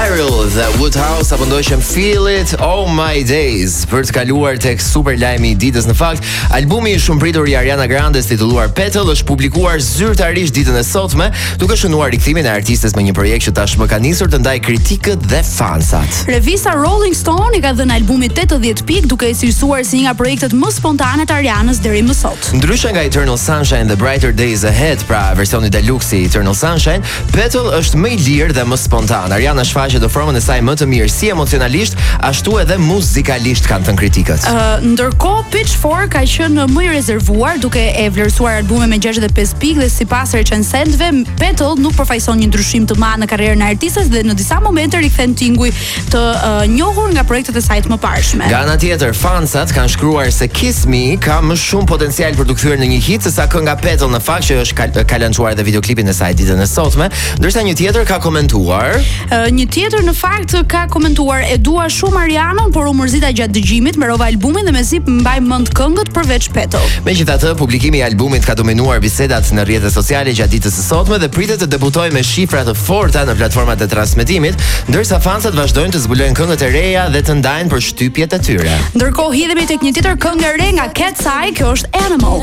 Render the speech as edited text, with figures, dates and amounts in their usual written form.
Cyril dhe Woodhouse apo ndoshëm Feel It All My Days për të kaluar tek super lajmi i ditës. Në fakt, albumi i shumë pritur i Ariana Grandes titulluar Petal është publikuar zyrtarisht ditën e sotme, duke shënuar rikthimin e artistes me një projekt që tashmë ka nisur të ndajë kritikët dhe fansat. Revista Rolling Stone i ka dhënë albumit 80 pikë, duke e cilësuar si një nga projektet më spontane të Arianës deri më sot. Ndryshe nga Eternal Sunshine dhe Brighter Days Ahead, pra versioni deluxe i Eternal Sunshine, Petal është më i lirë dhe më spontan. Ariana shfaqet në formën e saj më të mirë si emocionalisht, ashtu edhe muzikalisht, kanë thënë kritikët. Ndërkohë Pitchfork ka qenë më i rezervuar, duke e vlerësuar albumin me 65 pikë dhe sipas recensentëve, Petal nuk përfaqëson një ndryshim të madh në karrierën e artistes dhe në disa momente rikthen tinguj të njohur nga projektet e saj të mëparshme. Nga ana tjetër, fansat kanë shkruar se Kiss Me ka më shumë potencial për të kthyer në një hit sesa kënga Petal, në fakt që është ka lançuar edhe videoklipin e saj ditën e sotme, ndërsa një tjetër ka komentuar. Një tjetër në fakt ka komentuar: "E dua shumë Arianën, por u mërzita gjatë dëgjimit, mbarova albumin dhe mezi mbaj mend këngët përveç Petal." Megjithatë, publikimi i albumit ka dominuar bisedat në rrjetet sociale gjatë ditës së sotme dhe pritet të debutojë me shifra të forta në platformat e transmetimit, ndërsa fansat vazhdojnë të zbulojnë këngët e reja dhe të ndajnë për shtypjet e tyre. Ndërkohë hidhemi tek një tjetër këngë e re nga Cat's Eye, kjo është Animal.